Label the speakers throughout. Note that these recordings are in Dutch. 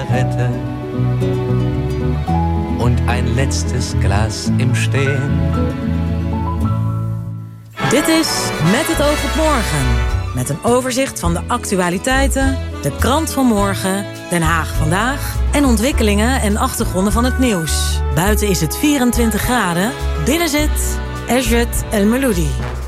Speaker 1: Zigarette und ein letztes Glas im Stehen.
Speaker 2: Dit is Met het oog op morgen. Met een overzicht van de actualiteiten, de krant van morgen, Den Haag vandaag en ontwikkelingen en achtergronden van het nieuws. Buiten is het 24 graden, binnen zit Ejdet El Meloudi.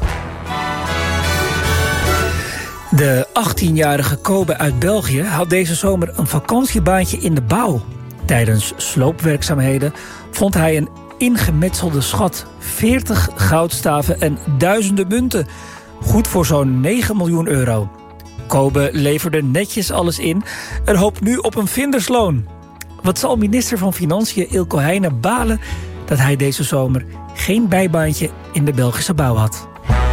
Speaker 3: De 18-jarige Kobe uit België had deze zomer een vakantiebaantje in de bouw. Tijdens sloopwerkzaamheden vond hij een ingemetselde schat. 40 goudstaven en duizenden munten. Goed voor zo'n 9 miljoen euro. Kobe leverde netjes alles in en hoopt nu op een vindersloon. Wat zal minister van Financiën Ilko Heijnen balen dat hij deze zomer geen bijbaantje in de Belgische bouw had.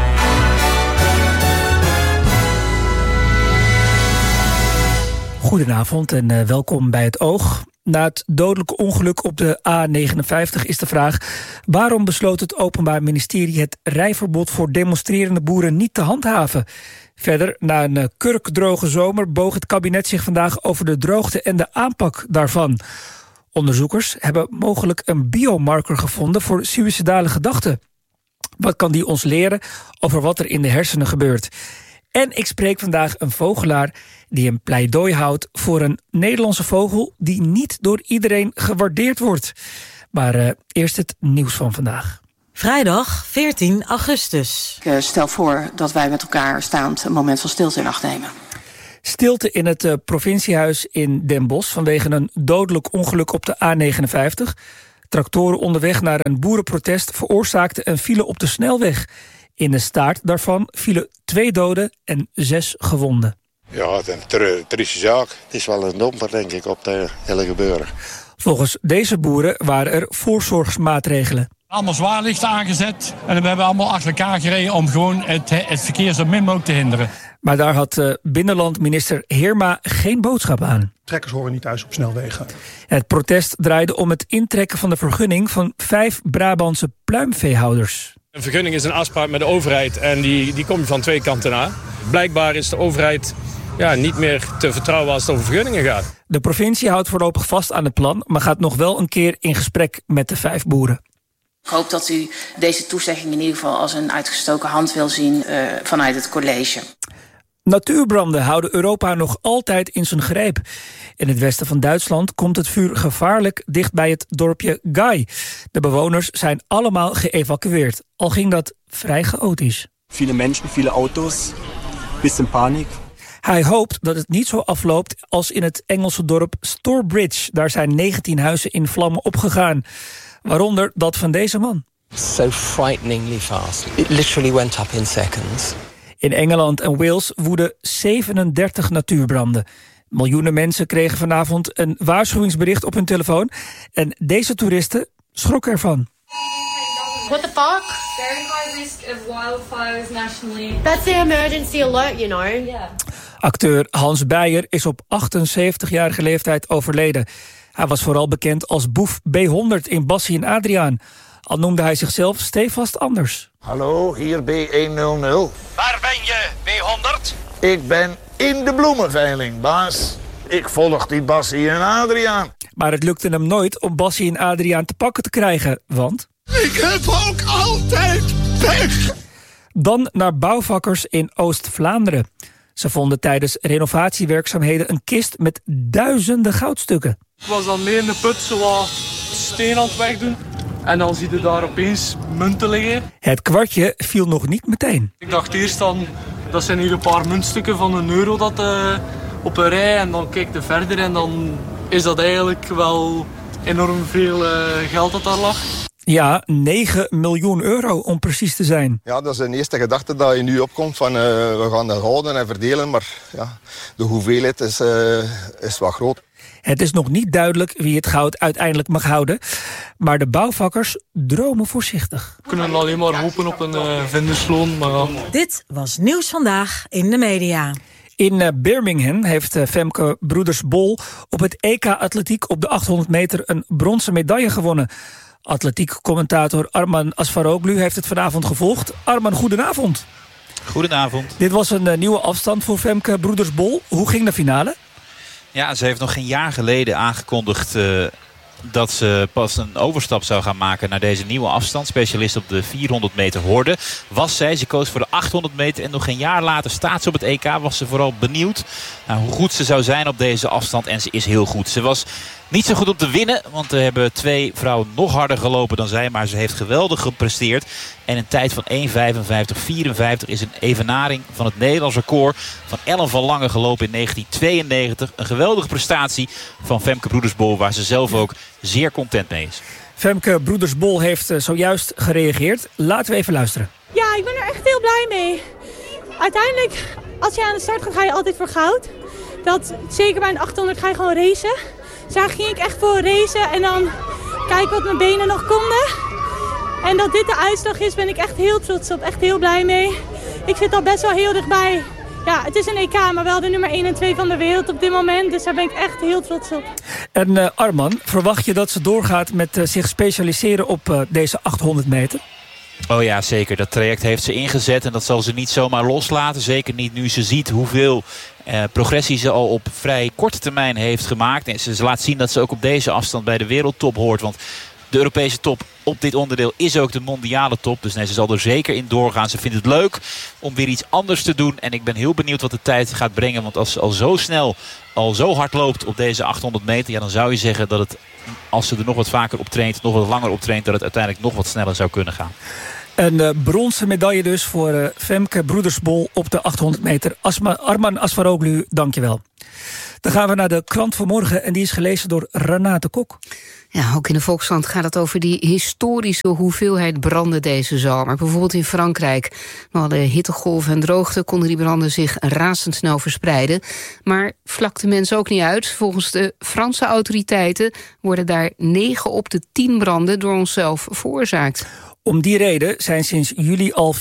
Speaker 3: Goedenavond en welkom bij Het Oog. Na het dodelijke ongeluk op de A59 is de vraag: waarom besloot het Openbaar Ministerie het rijverbod voor demonstrerende boeren niet te handhaven? Verder, na een kurkdroge zomer boog het kabinet zich vandaag over de droogte en de aanpak daarvan. Onderzoekers hebben mogelijk een biomarker gevonden voor suïcidale gedachten. Wat kan die ons leren over wat er in de hersenen gebeurt? En ik spreek vandaag een vogelaar die een pleidooi houdt voor een Nederlandse vogel die niet door iedereen gewaardeerd wordt. Maar eerst het nieuws van vandaag.
Speaker 2: Vrijdag 14 augustus.
Speaker 4: Ik stel voor dat wij met elkaar staand een moment van stilte in acht nemen.
Speaker 3: Stilte in het provinciehuis in Den Bosch vanwege een dodelijk ongeluk op de A59. Tractoren onderweg naar een boerenprotest veroorzaakten een file op de snelweg. In de staart daarvan vielen 2 doden en 6 gewonden.
Speaker 5: Ja, het is een trieste zaak. Het is wel een domper, denk ik, op de hele gebeuren.
Speaker 3: Volgens deze boeren waren er voorzorgsmaatregelen.
Speaker 6: Allemaal zwaarlichten aangezet en we hebben allemaal achter elkaar gereden om gewoon het verkeer zo min mogelijk te hinderen.
Speaker 3: Maar daar had binnenlandminister Heerma geen boodschap aan.
Speaker 7: Trekkers horen niet thuis op snelwegen.
Speaker 3: Het protest draaide om het intrekken van de vergunning van 5 Brabantse pluimveehouders.
Speaker 8: Een vergunning is een afspraak met de overheid en die kom je van 2 kanten aan. Blijkbaar is de overheid niet meer te vertrouwen als het over vergunningen gaat.
Speaker 3: De provincie houdt voorlopig vast aan het plan, maar gaat nog wel een keer in gesprek met de 5 boeren.
Speaker 4: Ik hoop dat u deze toezegging in ieder geval als een uitgestoken hand wil zien vanuit het college.
Speaker 3: Natuurbranden houden Europa nog altijd in zijn greep. In het westen van Duitsland komt het vuur gevaarlijk dicht bij het dorpje Gai. De bewoners zijn allemaal geëvacueerd, al ging dat vrij chaotisch.
Speaker 9: Viele mensen, viele auto's, bisschen paniek.
Speaker 3: Hij hoopt dat het niet zo afloopt als in het Engelse dorp Stourbridge. Daar zijn 19 huizen in vlammen opgegaan. Waaronder dat van deze man.
Speaker 10: So frighteningly fast. It literally went up in seconds.
Speaker 3: In Engeland en Wales woeden 37 natuurbranden. Miljoenen mensen kregen vanavond een waarschuwingsbericht op hun telefoon. En deze toeristen schrokken ervan.
Speaker 11: What the fuck?
Speaker 12: Very high risk of wildfires nationally.
Speaker 11: That's the emergency alert, you know.
Speaker 12: Yeah.
Speaker 3: Acteur Hans Beyer is op 78-jarige leeftijd overleden. Hij was vooral bekend als boef B100 in Bassie en Adriaan. Al noemde hij zichzelf stevast anders.
Speaker 13: Hallo, hier B100.
Speaker 14: Waar ben je, B100?
Speaker 13: Ik ben in de bloemenveiling, baas. Ik volg die Bassie en Adriaan.
Speaker 3: Maar het lukte hem nooit om Bassie en Adriaan te pakken te krijgen, want...
Speaker 13: Ik heb ook altijd pech!
Speaker 3: Dan naar bouwvakkers in Oost-Vlaanderen. Ze vonden tijdens renovatiewerkzaamheden een kist met duizenden goudstukken.
Speaker 15: Ik was dan mee in de put zo wat steen aan het wegdoen. En dan zie je daar opeens munten liggen.
Speaker 3: Het kwartje viel nog niet meteen.
Speaker 15: Ik dacht eerst dan, dat zijn hier een paar muntstukken van €1 dat op een rij. En dan kijk je verder en dan is dat eigenlijk wel enorm veel geld dat daar lag.
Speaker 3: Ja, 9 miljoen euro om precies te zijn.
Speaker 5: Ja, dat is de eerste gedachte dat je nu opkomt van we gaan dat houden en verdelen. Maar ja, de hoeveelheid is wat groot.
Speaker 3: Het is nog niet duidelijk wie het goud uiteindelijk mag houden. Maar de bouwvakkers dromen voorzichtig.
Speaker 15: We kunnen alleen maar hopen op een vindersloon. Maar...
Speaker 2: Dit was Nieuws Vandaag in de media.
Speaker 3: In Birmingham heeft Femke Broeders-Bol op het EK Atletiek op de 800 meter een bronzen medaille gewonnen. Atletiek-commentator Arman Asfaroglu heeft het vanavond gevolgd. Arman, goedenavond.
Speaker 16: Goedenavond.
Speaker 3: Dit was een nieuwe afstand voor Femke Broeders-Bol. Hoe ging de finale?
Speaker 16: Ja, ze heeft nog geen jaar geleden aangekondigd dat ze pas een overstap zou gaan maken naar deze nieuwe afstand. Specialist op de 400 meter horde was zij. Ze koos voor de 800 meter en nog een jaar later staat ze op het EK. Was ze vooral benieuwd naar hoe goed ze zou zijn op deze afstand. En ze is heel goed. Ze was niet zo goed om te winnen, want er hebben 2 vrouwen nog harder gelopen dan zij. Maar ze heeft geweldig gepresteerd. En een tijd van 1:55:54 is een evenaring van het Nederlands record van Ellen van Lange gelopen in 1992. Een geweldige prestatie van Femke Broedersbol, waar ze zelf ook zeer content mee is.
Speaker 3: Femke Broedersbol heeft zojuist gereageerd. Laten we even luisteren.
Speaker 17: Ja, ik ben er echt heel blij mee. Uiteindelijk, als je aan de start gaat, ga je altijd voor goud. Zeker bij een 800 ga je gewoon racen. Dus daar ging ik echt voor racen en dan kijken wat mijn benen nog konden. En dat dit de uitslag is, ben ik echt heel trots op. Echt heel blij mee. Ik zit al best wel heel dichtbij. Ja, het is een EK, maar wel de nummer 1 en 2 van de wereld op dit moment. Dus daar ben ik echt heel trots op.
Speaker 3: En Arman, verwacht je dat ze doorgaat met zich specialiseren op deze 800 meter?
Speaker 16: Oh ja, zeker. Dat traject heeft ze ingezet en dat zal ze niet zomaar loslaten. Zeker niet nu ze ziet hoeveel progressie ze al op vrij korte termijn heeft gemaakt. En ze laat zien dat ze ook op deze afstand bij de wereldtop hoort. Want de Europese top op dit onderdeel is ook de mondiale top. Dus nee, ze zal er zeker in doorgaan. Ze vindt het leuk om weer iets anders te doen. En ik ben heel benieuwd wat de tijd gaat brengen. Want als ze al zo snel, al zo hard loopt op deze 800 meter... ja, dan zou je zeggen dat het, als ze er nog wat vaker op traint, nog wat langer op traint, dat het uiteindelijk nog wat sneller zou kunnen gaan.
Speaker 3: Een bronzen medaille dus voor Femke Broedersbol op de 800 meter. Arman Asfaroglu, dankjewel. Dan gaan we naar de krant van morgen en die is gelezen door Renate Kok.
Speaker 18: Ja, ook in de Volkskrant gaat het over die historische hoeveelheid branden deze zomer. Bijvoorbeeld in Frankrijk. Na de hittegolven en droogte konden die branden zich razendsnel verspreiden. Maar vlak de mensen ook niet uit. Volgens de Franse autoriteiten worden daar 9 op de 10 branden door onszelf veroorzaakt.
Speaker 3: Om die reden zijn sinds juli al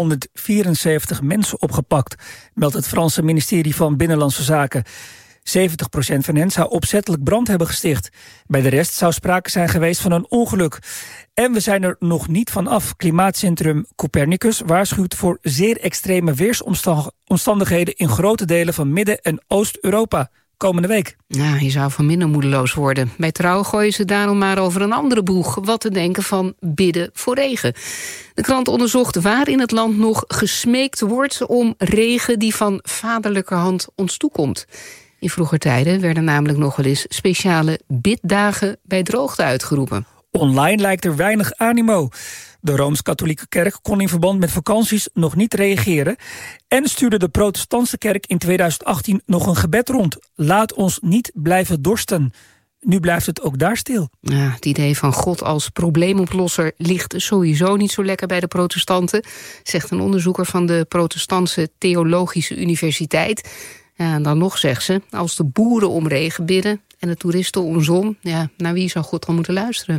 Speaker 3: 474 mensen opgepakt, meldt het Franse ministerie van Binnenlandse Zaken. 70% van hen zou opzettelijk brand hebben gesticht. Bij de rest zou sprake zijn geweest van een ongeluk. En we zijn er nog niet van af. Klimaatcentrum Copernicus waarschuwt voor zeer extreme weersomstandigheden in grote delen van Midden- en Oost-Europa komende week.
Speaker 18: Ja, je zou van minder moedeloos worden. Bij Trouw gooien ze daarom maar over een andere boeg. Wat te denken van bidden voor regen. De krant onderzocht waar in het land nog gesmeekt wordt om regen die van vaderlijke hand ons toekomt. In vroeger tijden werden namelijk nog wel eens speciale biddagen bij droogte uitgeroepen.
Speaker 3: Online lijkt er weinig animo. De Rooms-Katholieke Kerk kon in verband met vakanties nog niet reageren en stuurde de Protestantse Kerk in 2018 nog een gebed rond. Laat ons niet blijven dorsten. Nu blijft het ook daar stil.
Speaker 18: Ja, het idee van God als probleemoplosser ligt sowieso niet zo lekker bij de protestanten, zegt een onderzoeker van de Protestantse Theologische Universiteit. Ja, en dan nog zegt ze, als de boeren om regen bidden en de toeristen om zon, ja, naar wie zou God dan moeten luisteren?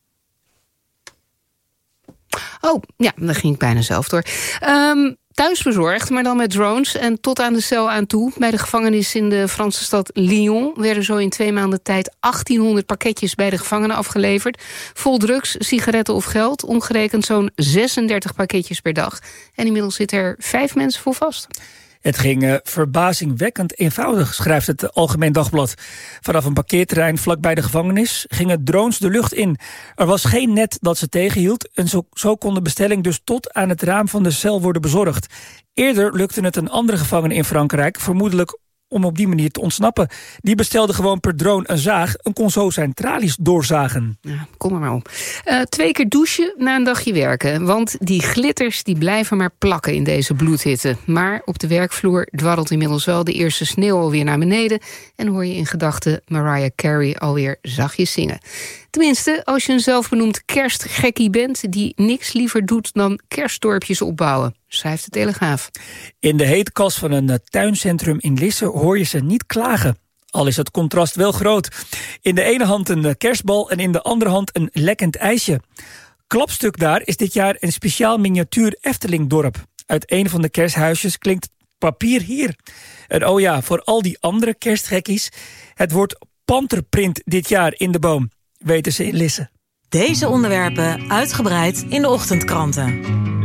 Speaker 18: Oh, ja, daar ging ik bijna zelf door. Thuisbezorgd, maar dan met drones en tot aan de cel aan toe. Bij de gevangenis in de Franse stad Lyon werden zo in 2 maanden tijd 1800 pakketjes bij de gevangenen afgeleverd. Vol drugs, sigaretten of geld, omgerekend zo'n 36 pakketjes per dag. En inmiddels zitten er 5 mensen voor vast.
Speaker 3: Het ging verbazingwekkend eenvoudig, schrijft het Algemeen Dagblad. Vanaf een parkeerterrein vlakbij de gevangenis gingen drones de lucht in. Er was geen net dat ze tegenhield en zo kon de bestelling dus tot aan het raam van de cel worden bezorgd. Eerder lukte het een andere gevangene in Frankrijk, vermoedelijk om op die manier te ontsnappen. Die bestelde gewoon per drone een zaag en kon zo zijn tralies doorzagen.
Speaker 18: Ja, kom er maar op. 2 keer douchen na een dagje werken. Want die glitters die blijven maar plakken in deze bloedhitte. Maar op de werkvloer dwarrelt inmiddels wel de eerste sneeuw alweer naar beneden. En hoor je in gedachten Mariah Carey alweer zachtjes zingen. Tenminste, als je een zelfbenoemd kerstgekkie bent die niks liever doet dan kerstdorpjes opbouwen, schrijft de Telegraaf.
Speaker 3: In de heetkas van een tuincentrum in Lisse hoor je ze niet klagen. Al is het contrast wel groot. In de ene hand een kerstbal en in de andere hand een lekkend ijsje. Klapstuk daar is dit jaar een speciaal miniatuur Eftelingdorp. Uit een van de kersthuisjes klinkt papier hier. En oh ja, voor al die andere kerstgekkies, het wordt panterprint dit jaar in de boom, weten ze in Lisse.
Speaker 2: Deze onderwerpen uitgebreid in de ochtendkranten.